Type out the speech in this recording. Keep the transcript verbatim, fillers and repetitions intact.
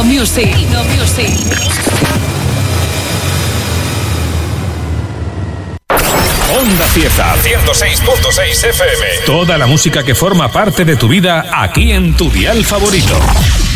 Music. Tecno Music. Onda Fiesta ciento seis punto seis F M. Toda la música que forma parte de tu vida aquí en tu dial favorito.